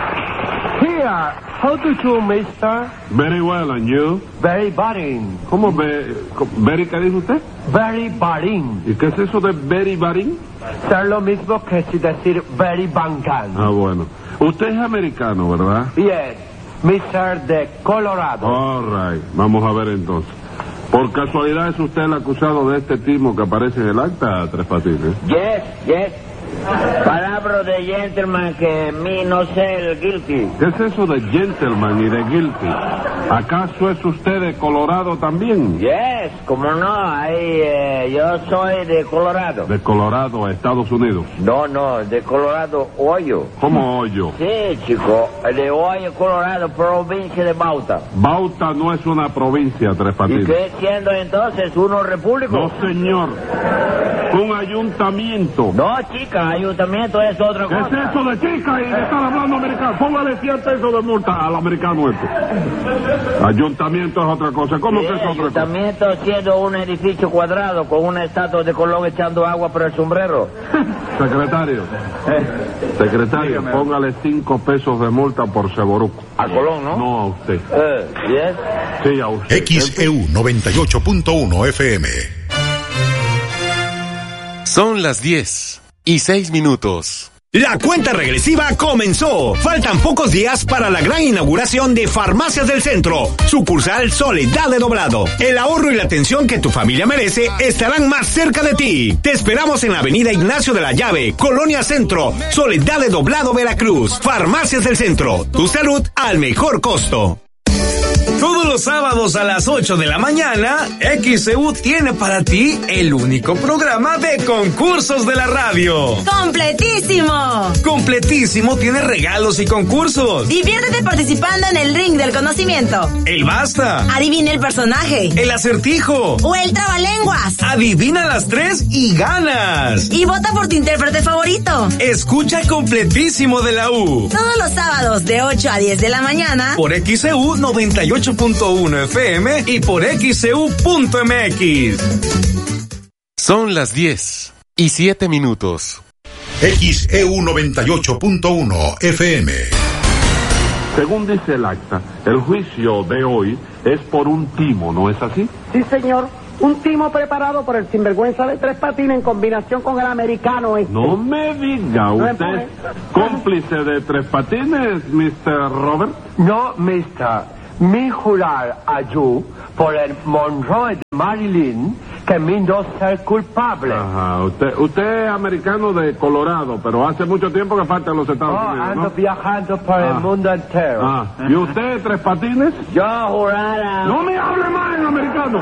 Here, how do you, mister? Very well, and you? Very boring. ¿Cómo ve? ¿Very qué dice usted? Very boring. ¿Y qué es eso de very boring? Ser lo mismo que si decir very bangán. Ah, bueno. Usted es americano, ¿verdad? Yes, mister de Colorado. All right, vamos a ver entonces. ¿Por casualidad es usted el acusado de este timo que aparece en el acta, Tres Patines? Yes, yes. Palabra de gentleman que mí no sé el guilty. ¿Qué es eso de gentleman y de guilty? ¿Acaso es usted de Colorado también? Yes, como no, ahí eh, yo soy de Colorado. ¿De Colorado, Estados Unidos? No, no, de Colorado, Hoyo. ¿Cómo Hoyo? Sí, chico, de Hoyo, Colorado, provincia de Bauta. Bauta no es una provincia, Tres Patines. ¿Y qué siendo entonces uno repúblico? No, señor. Un ayuntamiento. No, chica, ayuntamiento es otra cosa. ¿Qué es eso de chica y de estar hablando americano? Póngale cien pesos de multa al americano esto. Ayuntamiento es otra cosa. ¿Cómo sí, que es otra cosa? Ayuntamiento siendo un edificio cuadrado con una estatua de Colón echando agua por el sombrero. Secretario. Eh. Secretario, dígame. Póngale cinco pesos de multa por Seboruco. ¿A Colón, no? No, a usted. Eh, ¿yes? Sí, a usted. X E U noventa y ocho punto uno F M. Son las diez y seis minutos. La cuenta regresiva comenzó. Faltan pocos días para la gran inauguración de Farmacias del Centro, sucursal Soledad de Doblado. El ahorro y la atención que tu familia merece estarán más cerca de ti. Te esperamos en la avenida Ignacio de la Llave, Colonia Centro, Soledad de Doblado, Veracruz. Farmacias del Centro, tu salud al mejor costo. Todos los sábados a las ocho de la mañana, X E U tiene para ti el único programa de concursos de la radio. ¡Completísimo! Completísimo tiene regalos y concursos. Diviértete participando en el ring del conocimiento. El basta. Adivina el personaje. El acertijo. O el trabalenguas. Adivina las tres y ganas. Y vota por tu intérprete favorito. Escucha Completísimo de la U. Todos los sábados de ocho a diez de la mañana. Por X E U noventa y ocho punto uno F M y por X E U punto M X. Son las diez y siete minutos. X E U noventa y ocho punto uno F M. Según dice el acta, el juicio de hoy es por un timo, ¿no es así? Sí, señor. Un timo preparado por el sinvergüenza de Tres Patines en combinación con el americano este. No me diga, ¿usted es cómplice de Tres Patines, mister Robert? No, mister. Mi jurar a yo por el Monroe de Marilyn que mi no ser culpable. Ajá, usted, usted es americano de Colorado, pero hace mucho tiempo que falta en los Estados oh, Unidos, ando ¿no? viajando por ah. el mundo entero. Ah, ¿y usted, Tres Patines? Yo jurar a... ¡No me hable más en americano!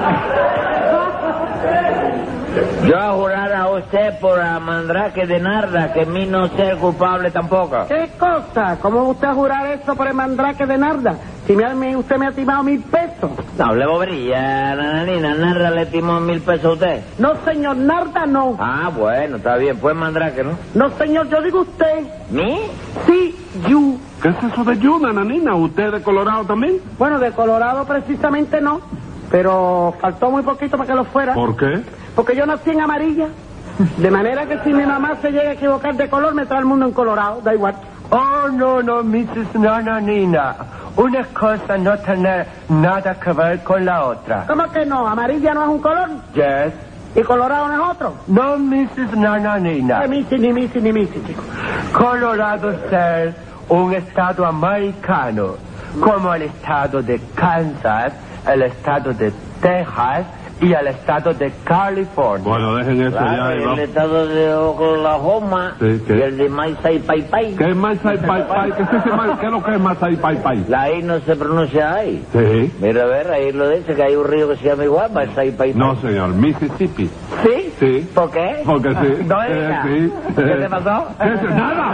Yo jurar a usted por a Mandrake de Narda que mi no ser culpable tampoco. ¿Qué cosa? ¿Cómo usted jurar eso por el Mandrake de Narda? Si me, usted me ha timado mil pesos. No, le bobería, nananina. Narda le timó mil pesos a usted. No, señor, Narda no. Ah, bueno, está bien. Pues Mandrake, ¿no? No, señor, yo digo usted. ¿Mi? Sí, you. ¿Qué es eso de you, nananina? ¿Usted de Colorado también? Bueno, de Colorado precisamente no. Pero faltó muy poquito para que lo fuera. ¿Por qué? Porque yo nací en amarilla. De manera que si mi mamá se llega a equivocar de color, me trae el mundo en colorado. Da igual. Oh, no, no, missus Nananina. Una cosa no tiene nada que ver con la otra. ¿Cómo que no? ¿Amarilla no es un color? Yes. ¿Y colorado no es otro? No, missus Nananina. Ni misi, ni misi, ni misi, chico. Colorado es un estado americano, como el estado de Kansas, el estado de Texas y el estado de California. Bueno, dejen eso claro, ya. Y ¿no? el estado de Oklahoma sí, y el de Masai Pai Pai. ¿Qué es Masai Pai Pai? ¿Qué es, ese, ¿Qué es lo que es Masai Pai Pai? La I no se pronuncia ahí. Sí. Mira, a ver, ahí lo dice que hay un río que se llama igual, Masai Pai Pai. No, señor, Mississippi. ¿Sí? Sí. ¿Por qué? Porque sí. No diga. Eh, sí. ¿Qué te pasó? ¿Qué?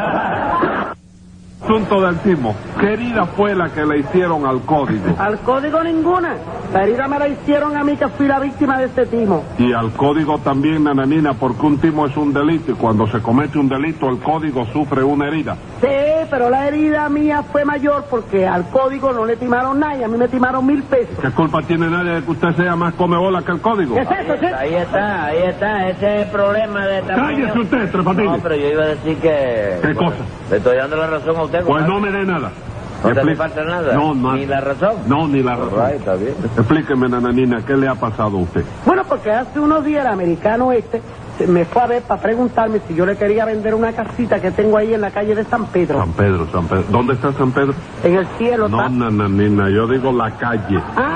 Nada. Asunto del timo. ¿Qué herida fue la que le hicieron al código? Al código ninguna. La herida me la hicieron a mí, que fui la víctima de este timo. Y al código también, nananina, porque un timo es un delito y cuando se comete un delito el código sufre una herida. Sí, pero la herida mía fue mayor porque al código no le timaron nada y a mí me timaron mil pesos. ¿Qué culpa tiene nadie de que usted sea más come bola que el código? ¿Qué es eso, sí? Ahí está, ahí está, ese es el problema de esta... ¡Cállese usted, Tres Patines! No, pero yo iba a decir que... ¿Qué bueno, cosa? Le estoy dando la razón a usted. Pues no me dé nada. ¿No te hace falta nada? No, no. ¿Ni la razón? No, ni la razón. Right, está bien. Explíqueme, nananina, ¿qué le ha pasado a usted? Bueno, porque hace unos días el americano este me fue a ver para preguntarme si yo le quería vender una casita que tengo ahí en la calle de San Pedro. San Pedro, San Pedro. ¿Dónde está San Pedro? En el cielo. No, nananina, yo digo la calle.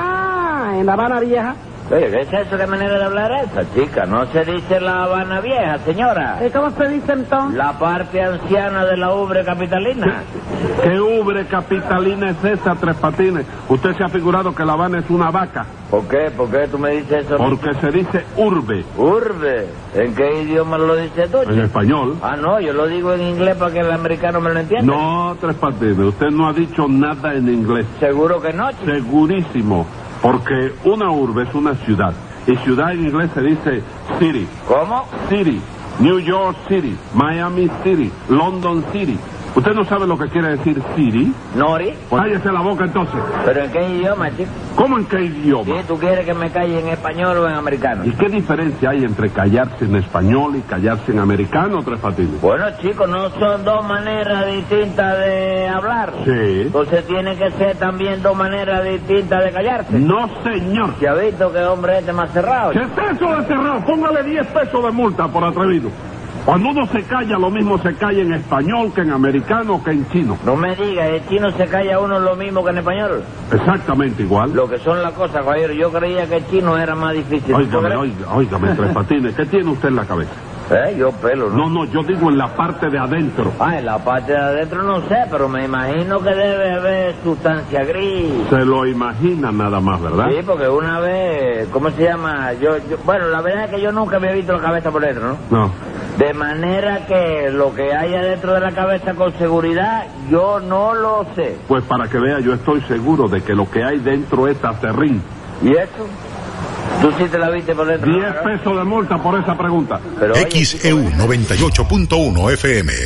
Ah, en La Habana Vieja. Oye, ¿qué es eso? ¿Qué manera de hablar esa, chica? No se dice La Habana Vieja, señora. ¿Y cómo se dice entonces? La parte anciana de la ubre capitalina. ¿Qué, qué ubre capitalina es esa, Tres Patines? Usted se ha figurado que La Habana es una vaca. ¿Por qué? ¿Por qué tú me dices eso? Porque se dice urbe. ¿Urbe? ¿En qué idioma lo dices tú? En español. Ah, no, yo lo digo en inglés para que el americano me lo entienda. No, Tres Patines, usted no ha dicho nada en inglés. ¿Seguro que no, chico? Segurísimo. Porque una urbe es una ciudad. Y ciudad en inglés se dice city. ¿Cómo? City. New York City. Miami City. London City. ¿Usted no sabe lo que quiere decir city? ¿Nori? Pues cállese la boca entonces. ¿Pero en qué idioma, chico? ¿Cómo en qué idioma? Sí, ¿tú quieres que me calle en español o en americano? ¿Y qué diferencia hay entre callarse en español y callarse en americano, Tres Patines? Bueno, chicos, no son dos maneras distintas de hablar. Sí. Entonces tiene que ser también dos maneras distintas de callarse. No, señor. ¿Se ha visto que hombre este más cerrado? ¿Qué es eso de cerrado? Póngale diez pesos de multa por atrevido. Cuando uno se calla, lo mismo se calla en español que en americano que en chino. No me digas, ¿el chino se calla uno lo mismo que en español? Exactamente igual. Lo que son las cosas, caballero, yo creía que el chino era más difícil. Óigame, óigame, óigame, Tres Patines, ¿qué tiene usted en la cabeza? Eh, yo pelo, ¿no? No, no, yo digo en la parte de adentro. Ah, en la parte de adentro no sé, pero me imagino que debe haber sustancia gris. Se lo imagina nada más, ¿verdad? Sí, porque una vez, ¿cómo se llama? Yo, yo, bueno, la verdad es que yo nunca había visto la cabeza por dentro, ¿no? No. De manera que lo que hay adentro de la cabeza con seguridad, yo no lo sé. Pues para que vea, yo estoy seguro de que lo que hay dentro es acerrín. ¿Y eso? ¿Tú sí te la viste por dentro? Diez pesos de multa por esa pregunta. Pero, X E U noventa y ocho punto uno F M.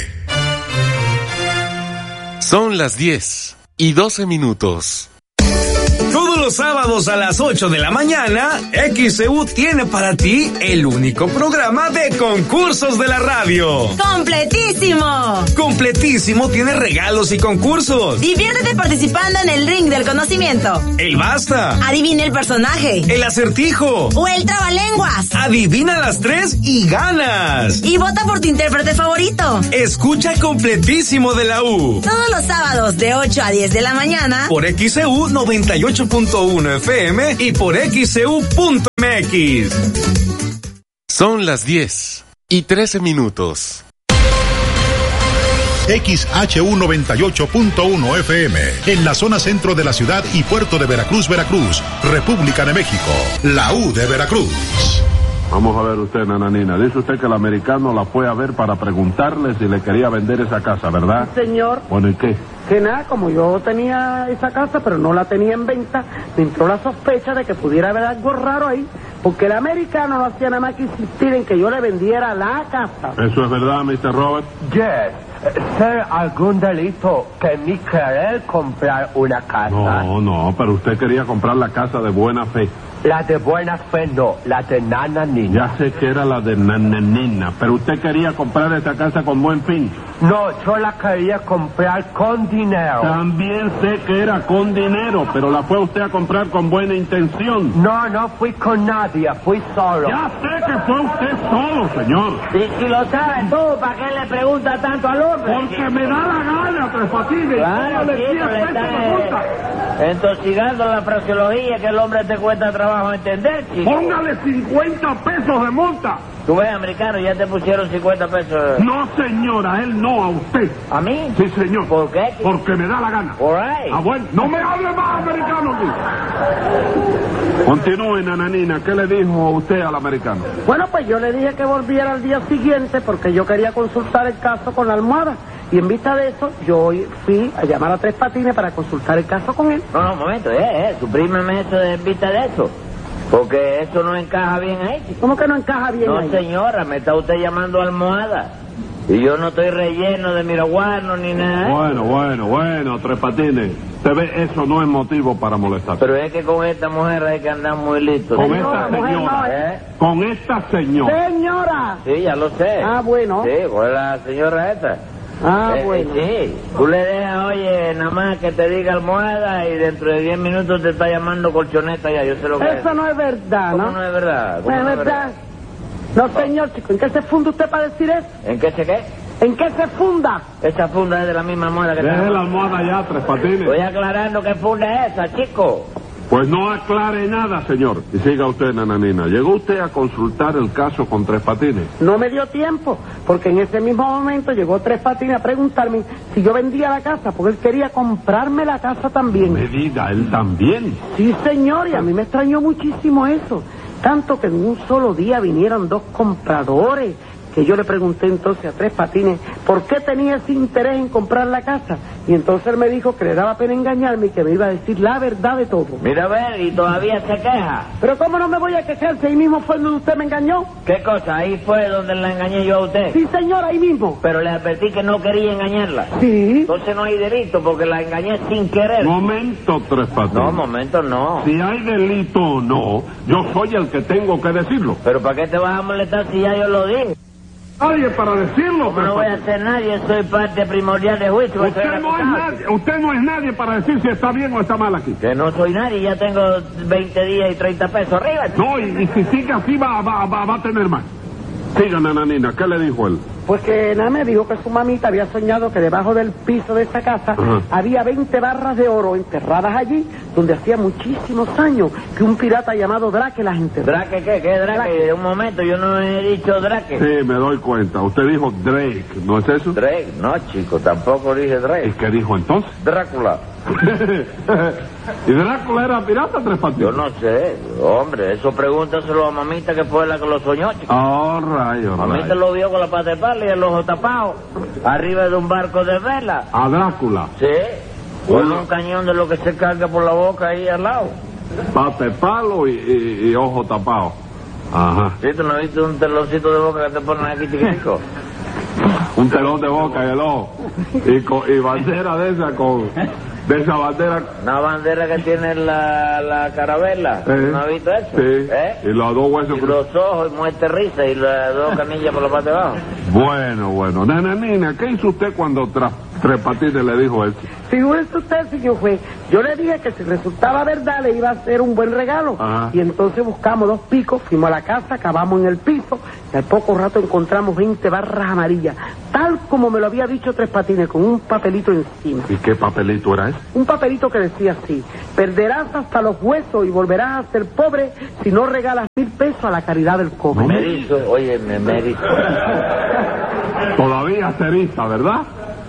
Son las diez y doce minutos. Todos los los sábados a las ocho de la mañana, X C U tiene para ti el único programa de concursos de la radio. ¡Completísimo! Completísimo tiene regalos y concursos. Diviértete participando en el ring del conocimiento. El basta. Adivina el personaje. El acertijo. O el trabalenguas. Adivina las tres y ganas. Y vota por tu intérprete favorito. Escucha Completísimo de la U. Todos los sábados de ocho a diez de la mañana. Por X C U noventa y ocho punto uno F M y por X C U punto M X. Son las diez y trece minutos. X H U noventa y ocho punto uno F M, en la zona centro de la ciudad y puerto de Veracruz, Veracruz, República de México, la U de Veracruz. Vamos a ver usted, nananina. Dice usted que el americano la fue a ver para preguntarle si le quería vender esa casa, ¿verdad? Señor. Bueno, ¿y qué? Que nada, como yo tenía esa casa, pero no la tenía en venta, me entró la sospecha de que pudiera haber algo raro ahí, porque el americano no hacía nada más que insistir en que yo le vendiera la casa. ¿Eso es verdad, mister Robert? Yes. ¿Ser algún delito que mi querer comprar una casa? No, no, pero usted quería comprar la casa de buena fe. La de buena fe no, la de nananina. Ya sé que era la de nananina, pero usted quería comprar esta casa con buen fin. No, yo la quería comprar con dinero. También sé que era con dinero, pero la fue usted a comprar con buena intención. No, no fui con nadie, fui solo. Ya sé que fue usted solo, señor. Y si lo sabes tú, ¿para qué le pregunta tanto al hombre? Porque me da la gana, Tres Patines. Claro, le sí, le está entoxicando la fraseología que el hombre te cuesta trabajo entender, chico. Póngale cincuenta pesos de multa. Tú ves, americano, ya te pusieron cincuenta pesos. No, señora, él no, a usted. ¿A mí? Sí, señor. ¿Por qué? Porque me da la gana. All right. Ah, bueno, no me hable más, americano, aquí. Continúe, nananina. ¿Qué le dijo usted al americano? Bueno, pues yo le dije que volviera al día siguiente porque yo quería consultar el caso con la almohada. Y en vista de eso, yo fui a llamar a Tres Patines para consultar el caso con él. No, no, un momento, eh, eh, suprímeme eso de en vista de eso. Porque eso no encaja bien ahí, chico. ¿Cómo que no encaja bien no, ahí? No, señora, me está usted llamando almohada. Y yo no estoy relleno de miraguano ni nada. Bueno, bueno, bueno, Tres Patines. Te ve, eso no es motivo para molestar. Pero es que con esta mujer hay que andar muy listo. Con señora, esta señora. ¿Eh? Con esta señora. Señora. Sí, ya lo sé. Ah, bueno. Sí, con la señora esta. Ah, eh, bueno. Sí, tú le dejas, oye, nada más que te diga almohada y dentro de diez minutos te está llamando colchoneta ya, yo sé lo que Eso es. no es verdad, ¿Cómo ¿no? no es verdad? No es no verdad. No, señor, chico, ¿en qué se funda usted para decir eso? ¿En qué se qué? ¿En qué se funda? Esa funda es de la misma almohada que Deje está. la almohada ya, Tres Patines. Estoy aclarando qué funda es esa, chico. Pues no aclare nada, señor. Y siga usted, nananina. ¿Llegó usted a consultar el caso con Tres Patines? No me dio tiempo, porque en ese mismo momento llegó Tres Patines a preguntarme si yo vendía la casa, porque él quería comprarme la casa también. Me diga, él también. Sí, señor, y a mí me extrañó muchísimo eso. Tanto que en un solo día vinieron dos compradores, que yo le pregunté entonces a Tres Patines por qué tenía ese interés en comprar la casa. Y entonces él me dijo que le daba pena engañarme y que me iba a decir la verdad de todo. Mira a ver, y todavía se queja. Pero ¿cómo no me voy a quejar si ahí mismo fue donde usted me engañó? ¿Qué cosa? Ahí fue donde la engañé yo a usted. Sí, señor, ahí mismo. Pero le advertí que no quería engañarla. Sí. Entonces no hay delito porque la engañé sin querer. Momento, Tres Patines. No, momento no. Si hay delito o no, yo soy el que tengo que decirlo. Pero ¿para qué te vas a molestar si ya yo lo dije? Nadie para decirlo, Como no voy a ser nadie, soy parte primordial de juicio. Usted no es nadie, usted no es nadie para decir si está bien o está mal aquí. Que no soy nadie, ya tengo veinte días y treinta pesos arriba. No, y, y si sigue así va, va, va, va a tener más. Siga, nananina, ¿qué le dijo él? Pues que nada, me dijo que su mamita había soñado que debajo del piso de esa casa Ajá. había veinte barras de oro enterradas allí, donde hacía muchísimos años que un pirata llamado Drake las enterró. ¿Drake qué? ¿Qué Drake? Drake. Un momento, yo no he dicho Drake. Sí, me doy cuenta. Usted dijo Drake, ¿no es eso? Drake, no, chico, tampoco dije Drake. ¿Y qué dijo entonces? Drácula. ¿Y Drácula era pirata, Tres Patines? Yo no sé, hombre, eso pregúntaselo a mamita que fue la que lo soñó, chico. All right, all Mamita right. lo vio con la pata de pala y el ojo tapado, arriba de un barco de vela. ¿A Drácula? Sí, con Bueno. un cañón de lo que se carga por la boca ahí al lado. Pata de palo y, y, y ojo tapado. Ajá. ¿Sí? ¿Tú no viste un teloncito de boca que te ponen aquí chiquitico? Un telón de boca y el ojo. Y, con, y bandera de esa con, De esa bandera. Una bandera que tiene la, la carabela. Eh, ¿No has visto eso? Sí. ¿Eh? Y los dos huesos. Y los ojos y muerte risa y las dos canillas por la parte de abajo. Bueno, bueno. Nananina, ¿qué hizo usted cuando tras Tres Patines le dijo eso? Figúrese usted, señor juez, yo le dije que si resultaba verdad le iba a hacer un buen regalo. Ajá. Y entonces buscamos dos picos, fuimos a la casa, acabamos en el piso y al poco rato encontramos veinte barras amarillas, tal como me lo había dicho Tres Patines, con un papelito encima. ¿Y qué papelito era ese? Un papelito que decía así: perderás hasta los huesos y volverás a ser pobre si no regalas mil pesos a la caridad del cobre. Me erizo, oye, me, me erizo. Todavía se eriza, ¿verdad?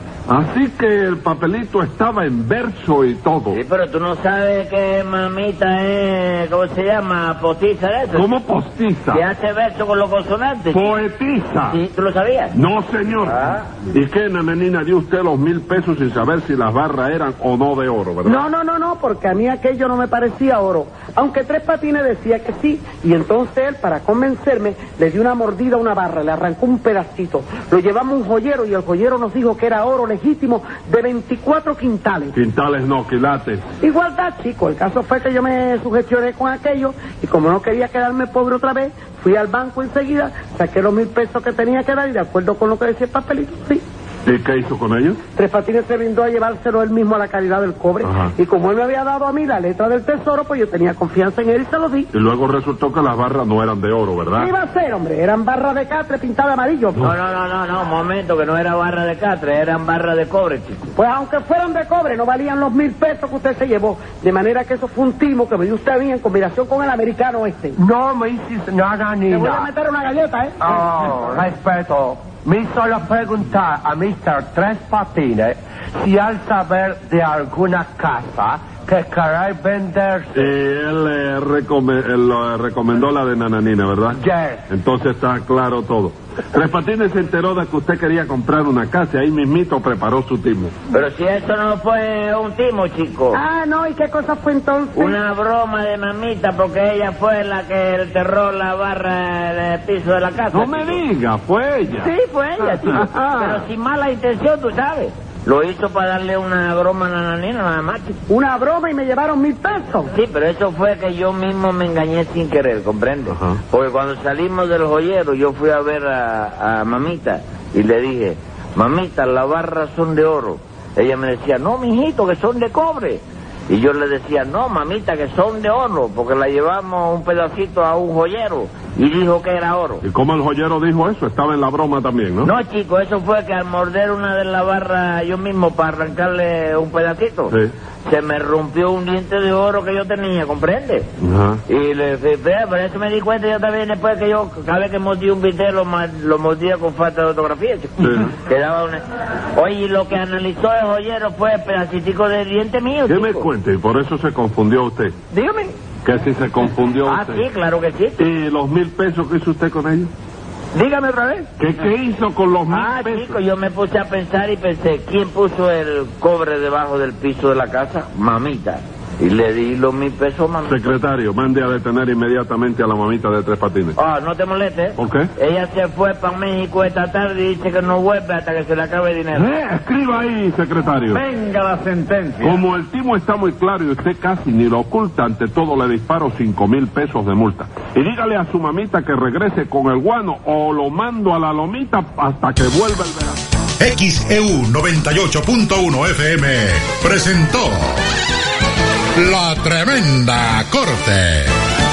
Así que el papelito estaba en verso y todo. Sí, pero tú no sabes que mamita es, ¿cómo se llama? Postiza de eso. ¿Cómo postiza? Que hace verso con los consonantes. Poetiza. Sí, ¿tú lo sabías? No, señor. Ah. ¿Y qué, nananina, dio usted los mil pesos sin saber si las barras eran o no de oro, verdad? No, no, no, no, porque a mí aquello no me parecía oro. Aunque Tres Patines decía que sí, y entonces él, para convencerme, le dio una mordida a una barra, le arrancó un pedacito. Lo llevamos a un joyero y el joyero nos dijo que era oro legítimo de veinticuatro quintales. Quintales no, quilates. Igualdad, chico. El caso fue que yo me sugestioné con aquello y como no quería quedarme pobre otra vez, fui al banco enseguida, saqué los mil pesos que tenía que dar y de acuerdo con lo que decía el papelito, sí. ¿Y qué hizo con ellos? Tres Patines se brindó a llevárselo él mismo a la caridad del cobre. Ajá. Y como él me había dado a mí la letra del tesoro, pues yo tenía confianza en él y se lo di. Y luego resultó que las barras no eran de oro, ¿verdad? ¿Qué iba a ser, hombre? Eran barras de catre pintadas de amarillo. No, no, no, no, no, un momento, que no era barra de catre, eran barras de cobre, chico. Pues aunque fueran de cobre, no valían los mil pesos que usted se llevó. De manera que eso fue un timo que me dio usted a mí en combinación con el americano este. No me hiciste nada, Te voy a Nina. meter una galleta, ¿eh? Oh, respeto. Me solo preguntar a mister Tres Patines si al saber de alguna casa que queréis vender. Y él le recome- él lo recomendó la de Nananina, ¿verdad? Yes. Entonces está claro todo. Tres Patines se enteró de que usted quería comprar una casa y ahí mismito preparó su timo. Pero si eso no fue un timo, chico. Ah, no, ¿y qué cosa fue entonces? Una broma de mamita, porque ella fue la que enterró la barra del piso de la casa. No me diga, fue ella. Sí, fue ella, chico. Pero sin mala intención, tú sabes. Lo hizo para darle una broma a la nananina, nada más, chico. Una broma y me llevaron mil pesos. Sí, pero eso fue que yo mismo me engañé sin querer, ¿comprende? Ajá. Porque cuando salimos del joyero, yo fui a ver a, a mamita y le dije, mamita, las barras son de oro. Ella me decía, no, mijito, que son de cobre. Y yo le decía, no, mamita, que son de oro, porque la llevamos un pedacito a un joyero y dijo que era oro. ¿Y cómo el joyero dijo eso? Estaba en la broma también, ¿no? No, chico, eso fue que al morder una de las barras yo mismo para arrancarle un pedacito, Sí. se me rompió un diente de oro que yo tenía, ¿comprende? Ajá. Y le dije, "Vea, por eso me di cuenta yo también después que yo, cada vez que mordí un bistec lo, ma- lo mordía con falta de ortografía, chico. Sí. Quedaba una... Oye, y lo que analizó el joyero fue el pedacitico de diente mío, ¿Qué chico. me cuente? Y por eso se confundió usted. Dígame. Que si se confundió Ah, usted. sí, claro que sí. ¿Y los mil pesos que hizo usted con ellos? Dígame otra vez. ¿Qué, qué hizo con los mil Ah, pesos? chico, yo me puse a pensar y pensé, ¿quién puso el cobre debajo del piso de la casa? Mamita. Y le di los mil pesos, mamita. Secretario, mande a detener inmediatamente a la mamita de Tres Patines. Ah, no te molestes. ¿Por qué? Ella se fue para México esta tarde y dice que no vuelve hasta que se le acabe el dinero. Eh, escriba ahí, secretario. Venga la sentencia. Como el timo está muy claro y usted casi ni lo oculta, ante todo le disparo cinco mil pesos de multa. Y dígale a su mamita que regrese con el guano o lo mando a la lomita hasta que vuelva el verano. X E U noventa y ocho punto uno F M presentó La Tremenda Corte.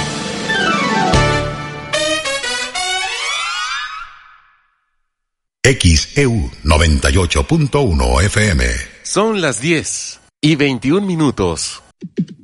X E U noventa y ocho punto uno F M. Son las diez y veintiún minutos.